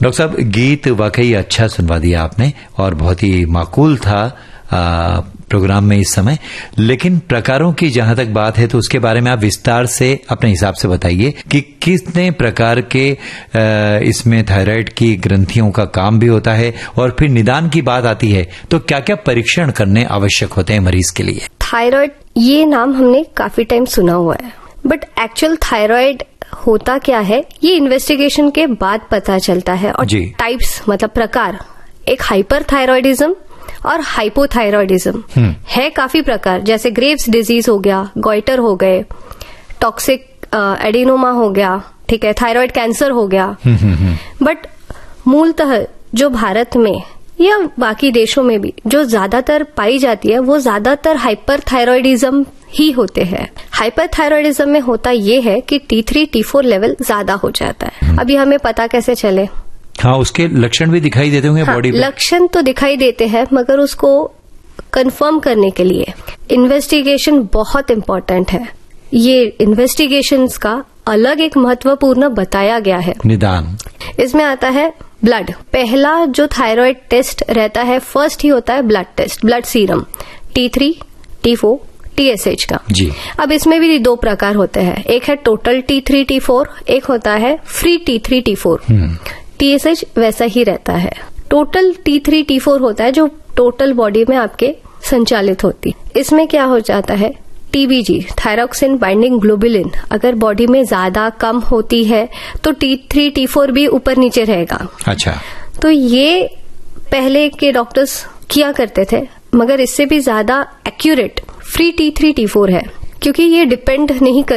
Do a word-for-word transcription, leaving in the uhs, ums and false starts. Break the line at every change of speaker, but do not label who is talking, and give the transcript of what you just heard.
Doctor साहब, गीत वाकई अच्छा सुनवा दिया आपने और बहुत ही माकूल था आ, प्रोग्राम में इस समय। लेकिन प्रकारों की जहां तक बात है तो उसके बारे में आप विस्तार से अपने हिसाब से बताइए कि कितने प्रकार के आ, इसमें थायराइड की ग्रंथियों का काम भी होता है, और फिर निदान की बात आती है तो क्या क्या परीक्षण करने आवश्यक होते हैं मरीज के लिए?
थायराइड ये नाम हमने काफी टाइम सुना हुआ है, बट एक्चुअल थायराइड होता क्या है ये इन्वेस्टिगेशन के बाद पता चलता है। और टाइप्स मतलब प्रकार, एक हाइपर थायराइडिज्म और हाइपोथायरॉयडिज्म है काफी प्रकार, जैसे ग्रेव्स डिजीज हो गया, गॉइटर हो गए, टॉक्सिक एडिनोमा हो गया, ठीक है, थायराइड कैंसर हो गया। बट मूलतः जो भारत में या बाकी देशों में भी जो ज्यादातर पाई जाती है वो ज्यादातर हाइपर थायरॉयडिज्म ही होते हैं। हाइपर थायरॉयडिज्म में होता ये है कि T three T four level ज्यादा हो जाता है। अभी हमें पता कैसे चले?
हाँ, उसके लक्षण भी दिखाई देते होंगे बॉडी पे।
लक्षण तो दिखाई देते हैं, मगर उसको कंफर्म करने के लिए इन्वेस्टिगेशन बहुत इम्पोर्टेंट है। ये इन्वेस्टिगेशंस का अलग एक महत्वपूर्ण बताया गया है।
निदान
इसमें आता है ब्लड। पहला जो थायराइड टेस्ट रहता है फर्स्ट ही होता है blood test, blood serum T three T four T S H का
जी।
अब इसमें भी दो प्रकार होते हैं, एक है total T three T four, एक होता है free T three T four. T S H वैसा ही रहता है। Total T three T four होता है जो टोटल बॉडी में आपके संचालित होती। इसमें क्या हो जाता है, टी बी जी थायरॉक्सिन बाइंडिंग ग्लोबुलिन अगर बॉडी में ज्यादा कम होती है तो टी थ्री टी फोर भी ऊपर नीचे रहेगा।
अच्छा,
तो ये पहले के डॉक्टर्स किया करते थे, मगर इससे भी ज्यादा accurate free T three T four है, क्योंकि ये डिपेंड नहीं कर